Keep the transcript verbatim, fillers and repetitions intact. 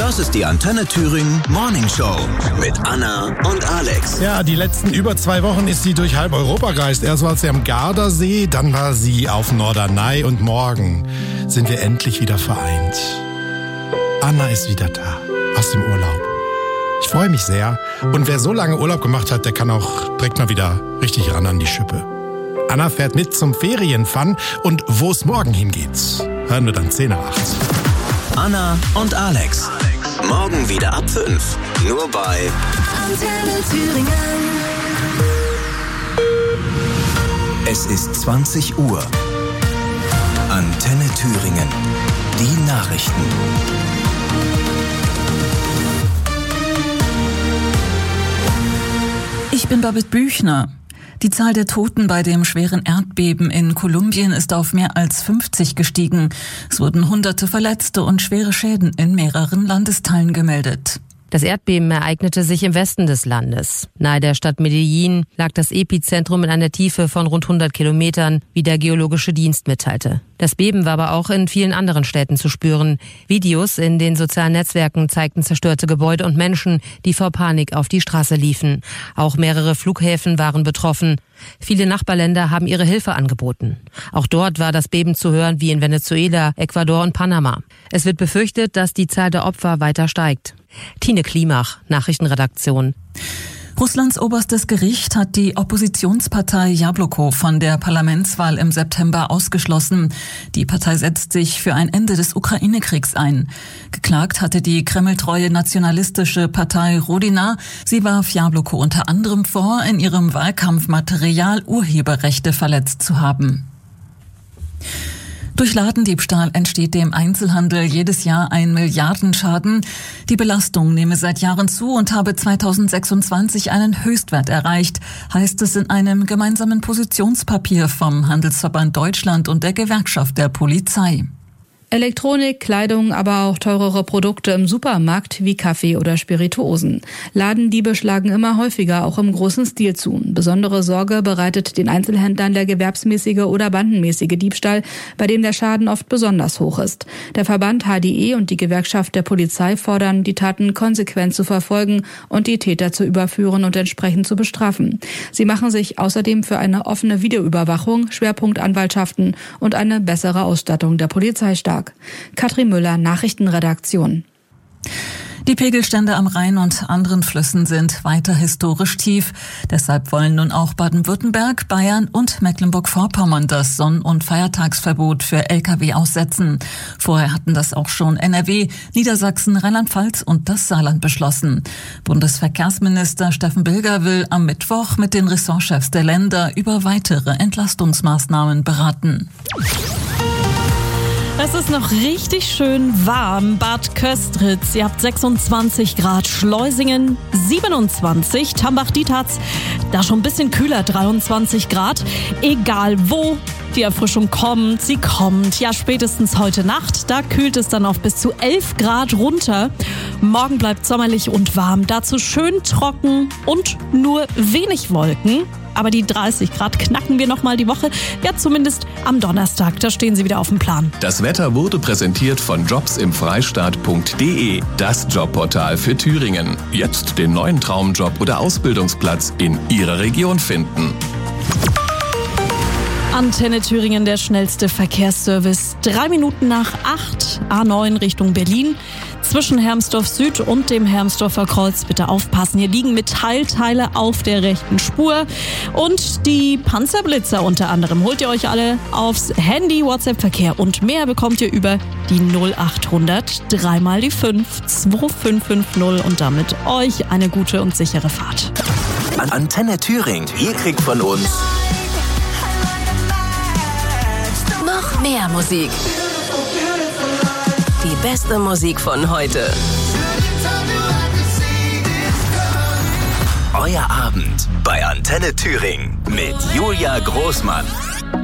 Das ist die Antenne Thüringen Morning Show mit Anna und Alex. Ja, die letzten über zwei Wochen ist sie durch halb Europa gereist. Erst war sie am Gardasee, dann war sie auf Norderney und morgen sind wir endlich wieder vereint. Anna ist wieder da, aus dem Urlaub. Ich freue mich sehr. Und wer so lange Urlaub gemacht hat, der kann auch direkt mal wieder richtig ran an die Schippe. Anna fährt mit zum Ferienfun und wo es morgen hingeht, hören wir dann zehn nach acht. Anna und Alex. Morgen wieder ab fünf. Nur bei Antenne Thüringen. Es ist zwanzig Uhr. Antenne Thüringen. Die Nachrichten. Ich bin Babette Büchner. Die Zahl der Toten bei dem schweren Erdbeben in Kolumbien ist auf mehr als fünfzig gestiegen. Es wurden hunderte Verletzte und schwere Schäden in mehreren Landesteilen gemeldet. Das Erdbeben ereignete sich im Westen des Landes. Nahe der Stadt Medellin lag das Epizentrum in einer Tiefe von rund hundert Kilometern, wie der Geologische Dienst mitteilte. Das Beben war aber auch in vielen anderen Städten zu spüren. Videos in den sozialen Netzwerken zeigten zerstörte Gebäude und Menschen, die vor Panik auf die Straße liefen. Auch mehrere Flughäfen waren betroffen. Viele Nachbarländer haben ihre Hilfe angeboten. Auch dort war das Beben zu hören wie in Venezuela, Ecuador und Panama. Es wird befürchtet, dass die Zahl der Opfer weiter steigt. Tine Klimach, Nachrichtenredaktion. Russlands oberstes Gericht hat die Oppositionspartei Jabloko von der Parlamentswahl im September ausgeschlossen. Die Partei setzt sich für ein Ende des Ukraine-Kriegs ein. Geklagt hatte die kremltreue nationalistische Partei Rodina. Sie warf Jabloko unter anderem vor, in ihrem Wahlkampfmaterial Urheberrechte verletzt zu haben. Durch Ladendiebstahl entsteht dem Einzelhandel jedes Jahr ein Milliardenschaden. Die Belastung nehme seit Jahren zu und habe zweitausendsechsundzwanzig einen Höchstwert erreicht, heißt es in einem gemeinsamen Positionspapier vom Handelsverband Deutschland und der Gewerkschaft der Polizei. Elektronik, Kleidung, aber auch teurere Produkte im Supermarkt wie Kaffee oder Spirituosen. Ladendiebe schlagen immer häufiger, auch im großen Stil zu. Besondere Sorge bereitet den Einzelhändlern der gewerbsmäßige oder bandenmäßige Diebstahl, bei dem der Schaden oft besonders hoch ist. Der Verband H D E und die Gewerkschaft der Polizei fordern, die Taten konsequent zu verfolgen und die Täter zu überführen und entsprechend zu bestrafen. Sie machen sich außerdem für eine offene Videoüberwachung, Schwerpunktanwaltschaften und eine bessere Ausstattung der Polizei stark. Katrin Müller, Nachrichtenredaktion. Die Pegelstände am Rhein und anderen Flüssen sind weiter historisch tief. Deshalb wollen nun auch Baden-Württemberg, Bayern und Mecklenburg-Vorpommern das Sonn- und Feiertagsverbot für L K W aussetzen. Vorher hatten das auch schon N R W, Niedersachsen, Rheinland-Pfalz und das Saarland beschlossen. Bundesverkehrsminister Steffen Bilger will am Mittwoch mit den Ressortchefs der Länder über weitere Entlastungsmaßnahmen beraten. Es ist noch richtig schön warm. Bad Köstritz, ihr habt sechsundzwanzig Grad. Schleusingen siebenundzwanzig. Tambach-Dietharz, da schon ein bisschen kühler, dreiundzwanzig Grad. Egal wo die Erfrischung kommt, sie kommt. Ja, spätestens heute Nacht. Da kühlt es dann auf bis zu elf Grad runter. Morgen bleibt sommerlich und warm. Dazu schön trocken und nur wenig Wolken. Aber die dreißig Grad knacken wir nochmal die Woche. Ja, zumindest am Donnerstag. Da stehen sie wieder auf dem Plan. Das Wetter wurde präsentiert von jobs im freistaat punkt de. Das Jobportal für Thüringen. Jetzt den neuen Traumjob oder Ausbildungsplatz in Ihrer Region finden. Antenne Thüringen, der schnellste Verkehrsservice. Drei Minuten nach acht, A neun Richtung Berlin. Zwischen Hermsdorf Süd und dem Hermsdorfer Kreuz bitte aufpassen. Hier liegen Metallteile auf der rechten Spur. Und die Panzerblitzer unter anderem holt ihr euch alle aufs Handy, WhatsApp-Verkehr und mehr bekommt ihr über die null achthundert, dreimal die fünf, zwei fünf fünf null und damit euch eine gute und sichere Fahrt. An Antenne Thüringen. Ihr kriegt von uns Noch mehr Musik. Die beste Musik von heute. Euer Abend bei Antenne Thüringen mit Julia Großmann.